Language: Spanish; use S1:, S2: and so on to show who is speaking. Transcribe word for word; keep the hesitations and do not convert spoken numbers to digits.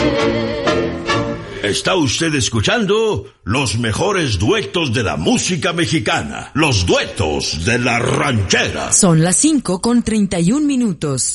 S1: Está usted escuchando los mejores duetos de la música mexicana, los duetos de la ranchera.
S2: Son las cinco con treinta y un minutos.